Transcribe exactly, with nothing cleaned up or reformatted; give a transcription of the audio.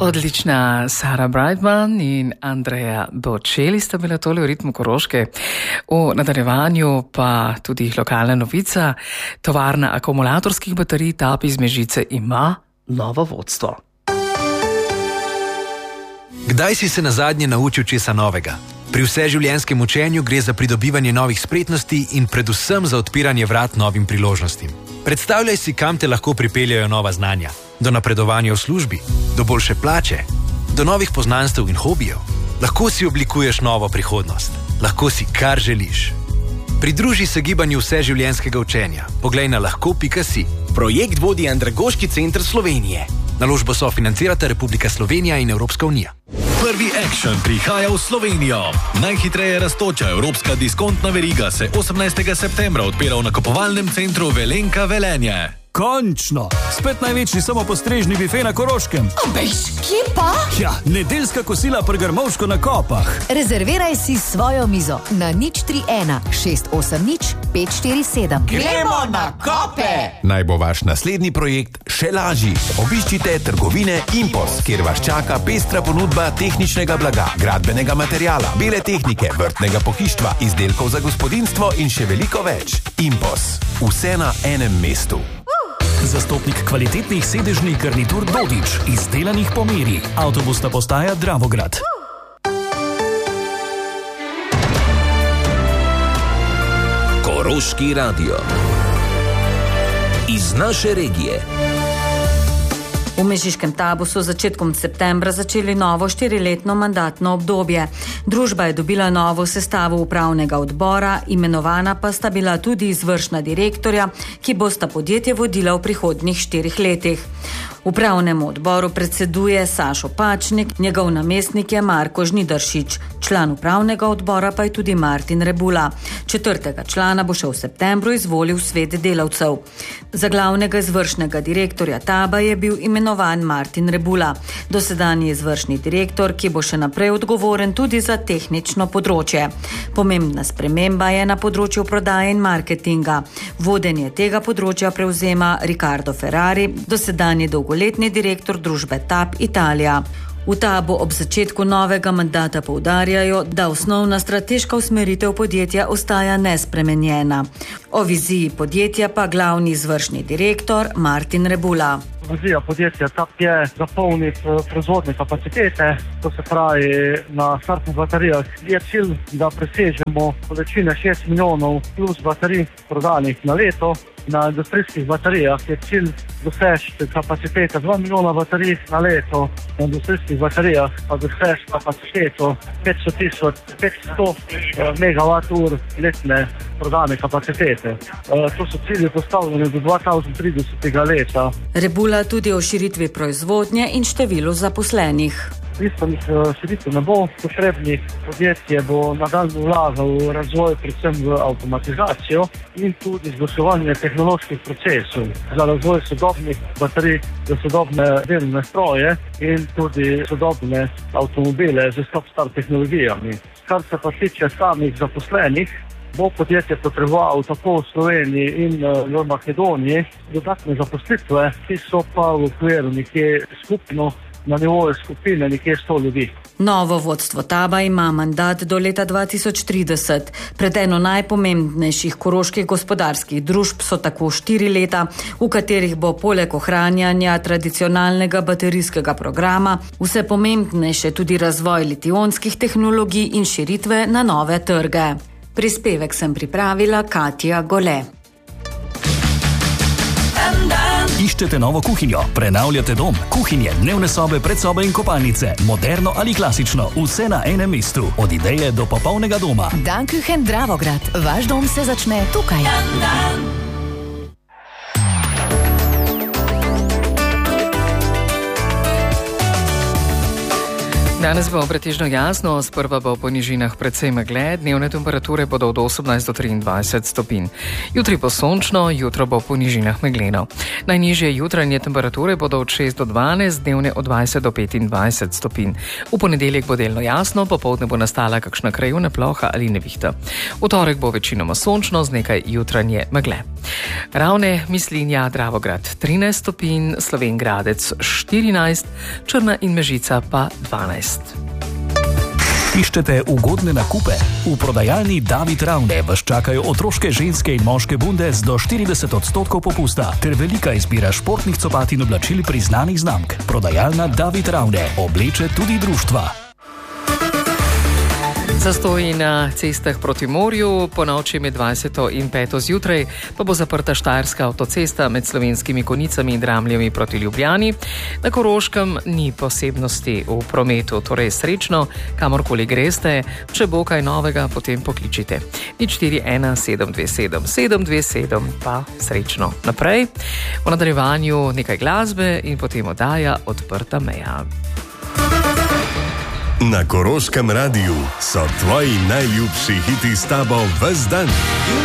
Odlična Sara Brightman in Andreja Bocelli sta bila tole v ritmu Koroške. V nadaljevanju pa tudi lokalna novica. Tovarna akumulatorskih baterij Tap iz Mežice ima novo vodstvo. Kdaj si se nazadnje naučil česa novega? Pri vseživljenjskem učenju gre za pridobivanje novih spretnosti in predvsem za odpiranje vrat novim priložnostim. Predstavljaj si, kam te lahko pripeljajo nova znanja. Do napredovanja v službi, do boljše plače, do novih poznanstev in hobijev. Lahko si oblikuješ novo prihodnost. Lahko si kar želiš. Pridruži se gibanju vseživljenjskega učenja. Poglej na lahko pika si. Projekt vodi Andragoški center Slovenije. Naložbo sofinancirata Republika Slovenija in Evropska unija. Prvi Action prihaja v Slovenijo. Najhitreje rastoča evropska diskontna veriga se osemnajstega septembra odpira v nakupovalnem centru Velenka Velenje. Končno! Spet največji samopostrežni bife na Koroškem. Bež, kje pa? Ja, nedeljska kosila pri Grmovško na Kopah. Rezerviraj si svojo mizo na nič tri ena šest osem nič pet štiri sedem. Gremo na Kope! Naj bo vaš naslednji projekt še lažji. Obiščite trgovine Impos, kjer vas čaka pestra ponudba tehničnega blaga, gradbenega materiala, bele tehnike, vrtnega pohištva, izdelkov za gospodinjstvo in še veliko več. Impos. Vse na enem mestu. Zastopnik kvalitetnih sedežnih garnitur Dodič, izdelanih po meri. Avtobusna postaja Dravograd. Koroški radio. Iz naše regije. V Mežiškem Tabu so začetkom septembra začeli novo štiriletno mandatno obdobje. Družba je dobila novo sestavo upravnega odbora, imenovana pa sta bila tudi izvršna direktorja, ki bosta podjetje vodila v prihodnjih štirih letih. Upravnemu odboru predseduje Sašo Pačnik, njegov namestnik je Marko Žnidaršič, član upravnega odbora pa je tudi Martin Rebula. Četrtega člana bo še v septembru izvolil svet delavcev. Za glavnega izvršnega direktorja Taba je bil imenovan Martin Rebula, dosedanji izvršni direktor, ki bo še naprej odgovoren tudi za tehnično področje. Pomembna sprememba je na področju prodaje in marketinga. Vodenje tega področja prevzema Riccardo Ferrari, dosedanji dolgoletni direktor družbe Tab Italija. V Tabu ob začetku novega mandata poudarjajo, da osnovna strateška usmeritev podjetja ostaja nespremenjena. O viziji podjetja pa glavni izvršni direktor Martin Rebula. Vizija podjetja Tap je zapolniti proizvodne kapacitete, to se pravi na startnih baterijah. Je cilj, da presežemo količine šest milijonov plus baterij prodanih na leto. Na industrijskih baterijah je cilj doseči kapacitete dva milijona baterij na leto. Na industrijskih baterijah pa doseči kapaciteto petsto tisoč petsto megavat ur letne prodane kapacitete. To so cilji postavljeni do dva tisoč tridesetega leta. Rebula tudi o širitvi proizvodnje in številu zaposlenih. Bistvenih širitev ne bo potrebnih. Podjetje bo nadaljnje vlagalo v razvoj, predvsem v avtomatizacijo in tudi izboljševanje tehnoloških procesov za razvoj sodobnih baterij, za sodobne delovne stroje in tudi sodobne avtomobile z stop-start tehnologijami. Kar se pa tiče samih zaposlenih, bo podjetje potrebovalo tako v Sloveniji in v Makedoniji dodatne zaposlitve, ki so pa v okviru nekje skupno na nivoju skupine nekje sto ljudi. Novo vodstvo Taba ima mandat do leta dva tisoč trideset. Pred eno najpomembnejših koroških gospodarskih družb so tako štiri leta, v katerih bo poleg ohranjanja tradicionalnega baterijskega programa vse pomembnejše tudi razvoj liti-ionskih tehnologij in širitve na nove trge. Prispevek sem pripravila Katja Gole. Iščete novo kuhinjo, prenavljate dom, kuhinje, dnevne sobe, predsobe in kopalnice, moderno ali klasično, vse na enem mestu, od ideje do popolnega doma. Danküchen Dravograd, vaš dom se začne tukaj. Dan, dan. Danes bo pretežno jasno, sprva bo po nižinah precej megle, dnevne temperature bodo od osemnajst do triindvajset stopinj. Jutri bo sončno, jutro bo po nižinah megleno. Najnižje jutranje temperature bodo od šest do dvanajst, dnevne od dvajset do petindvajset stopinj. V ponedeljek bo delno jasno, popoldne bo nastala kakšna krajevna ploha ali nevihta. V torek bo večinoma sončno z nekaj jutranje megle. Ravne, Mislinja, Dravograd trinajst stopinj, Slovenj Gradec štirinajst, Črna in Mežica pa dvanajst. Iščete ugodne nakupe? V prodajalni David Ravne vas čakajo otroške, ženske in moške bunde z do štirideset odstotkov popusta ter velika izbira športnih copat in oblačil priznanih znamk. Prodajalna David Ravne obleče tudi društva. Zastoji na cestah proti morju, ponoči med dvajseto in peto zjutraj pa bo zaprta Štajerska avtocesta med Slovenskimi Konjicami in Dramljami proti Ljubljani. Na Koroškem ni posebnosti v prometu, torej srečno, kamorkoli greste, če bo kaj novega, potem pokličite. nič štiri ena sedem dve sedem sedem dve sedem pa srečno naprej. V nadaljevanju nekaj glasbe in potem oddaja Odprta meja. Na Koroškem radiju so tvoji najljubši hiti s tabo ves dan.